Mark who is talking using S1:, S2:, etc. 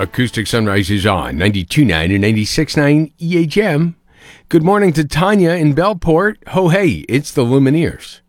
S1: Acoustic Sunrise is on 92.9 and 96.9 EHM. Good morning to Tanya in Bellport. Ho hey, it's the Lumineers.